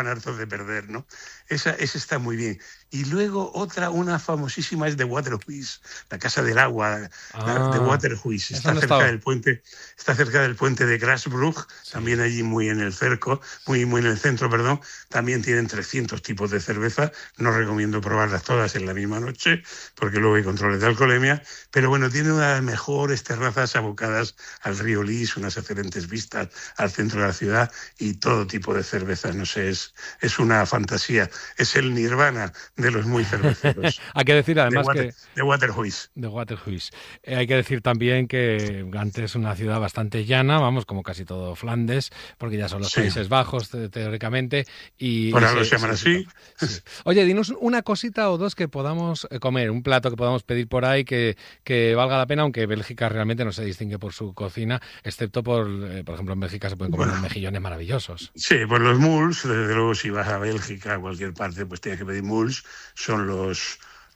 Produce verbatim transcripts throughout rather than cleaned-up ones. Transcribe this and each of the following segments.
estaban hartos de perder, ¿no? Esa, esa está muy bien. Y luego otra, una famosísima es de Waterhuis, la Casa del Agua ah, de Waterhuis. Está cerca estaba? del puente, está cerca del puente de Grasbrug, sí. También allí muy en el cerco, muy, muy en el centro, perdón. También tienen trescientos tipos de cerveza. No recomiendo probarlas todas en la misma noche, porque luego hay controles de alcoholemia. Pero bueno, tiene una de las mejores terrazas abocadas al río Lys, unas excelentes vistas al centro de la ciudad y todo tipo de cervezas. No sé, es, es una fantasía. Es el nirvana de los muy cerveceros. Hay que decir además de Water, que... De Waterhuis. De Waterhuis. Eh, hay que decir también que Gante es una ciudad bastante llana, vamos, como casi todo Flandes, porque ya son los sí. Países Bajos, te, teóricamente. Y, Por y algo se, se llaman se, así. Sí. Oye, dinos una cosita o dos que podamos comer, un plato que podamos pedir por ahí que, que valga la pena, aunque Bélgica realmente no se distingue por su cocina, excepto por, eh, por ejemplo, en Bélgica se pueden comer bueno, unos mejillones maravillosos. Sí, pues los muls, desde luego si vas a Bélgica, a cualquier parte, pues tienes que pedir muls, son los...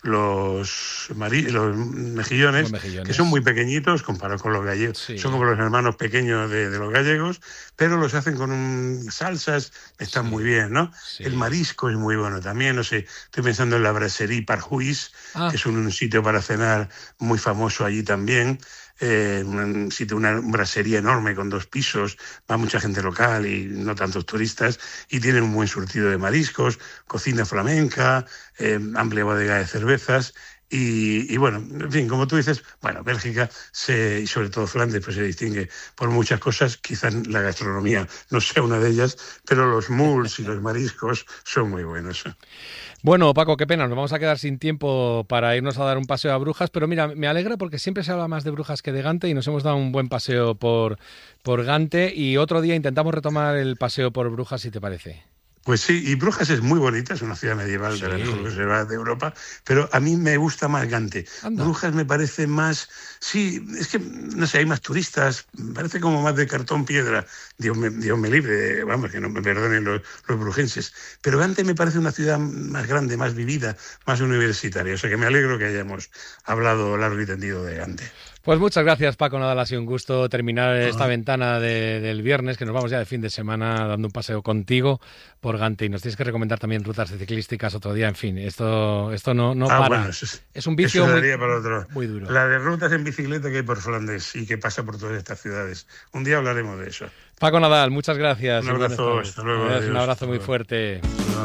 Los, mari- los, mejillones, los mejillones, que son muy pequeñitos comparados con los gallegos. Sí. Son como los hermanos pequeños de, de los gallegos, pero los hacen con un, salsas, están sí. muy bien, ¿no? Sí. El marisco es muy bueno también, no sé, estoy pensando en la Brasserie Parhuis, ah. que es un, un sitio para cenar muy famoso allí también. Eh, un sitio, una brasería enorme con dos pisos, va mucha gente local y no tantos turistas, y tienen un buen surtido de mariscos, cocina flamenca, eh, amplia bodega de cervezas. Y, y bueno, en fin, como tú dices, bueno, Bélgica se, y sobre todo Flandes pues se distingue por muchas cosas, quizás la gastronomía no sea una de ellas, pero los muls y los mariscos son muy buenos. Bueno, Paco, qué pena, nos vamos a quedar sin tiempo para irnos a dar un paseo a Brujas, pero mira, me alegra porque siempre se habla más de Brujas que de Gante y nos hemos dado un buen paseo por, por Gante y otro día intentamos retomar el paseo por Brujas, si te parece. Pues sí, y Brujas es muy bonita, es una ciudad medieval sí. de la mejor conservada de Europa, pero a mí me gusta más Gante. Anda. Brujas me parece más, sí, es que, no sé, hay más turistas, me parece como más de cartón piedra, Dios me, Dios me libre, vamos, que no me perdonen los, los brujenses, pero Gante me parece una ciudad más grande, más vivida, más universitaria, o sea que me alegro que hayamos hablado largo y tendido de Gante. Pues muchas gracias, Paco Nadal, ha sido un gusto terminar esta ah. ventana de, del viernes, que nos vamos ya de fin de semana dando un paseo contigo por Gante y nos tienes que recomendar también rutas ciclísticas otro día, en fin, esto esto no, no ah, para, bueno, eso es, es un vicio eso muy, para otro. muy duro. La de rutas en bicicleta que hay por Flandes y que pasa por todas estas ciudades, un día hablaremos de eso. Paco Nadal, muchas gracias. Un abrazo, hasta luego. Adiós, un abrazo muy fuerte.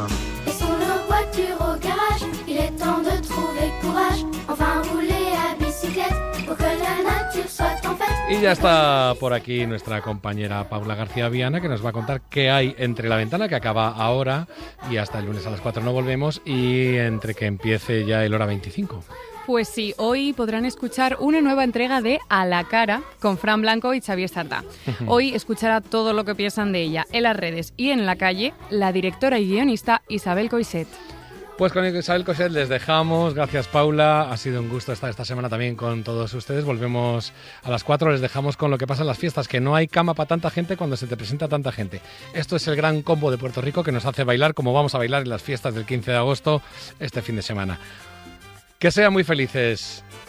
Y ya está por aquí nuestra compañera Paula García Viana, que nos va a contar qué hay entre la ventana, que acaba ahora, y hasta el lunes a las cuatro no volvemos, y entre que empiece ya el hora veinticinco. Pues sí, hoy podrán escuchar una nueva entrega de A la Cara con Fran Blanco y Xavier Sardá. Hoy escuchará todo lo que piensan de ella en las redes y en la calle la directora y guionista Isabel Coixet. Pues con Isabel Coixet les dejamos. Gracias, Paula. Ha sido un gusto estar esta semana también con todos ustedes. Volvemos a las cuatro. Les dejamos con lo que pasa en las fiestas, que no hay cama para tanta gente cuando se te presenta tanta gente. Esto es el gran combo de Puerto Rico que nos hace bailar como vamos a bailar en las fiestas del quince de agosto este fin de semana. Que sean muy felices.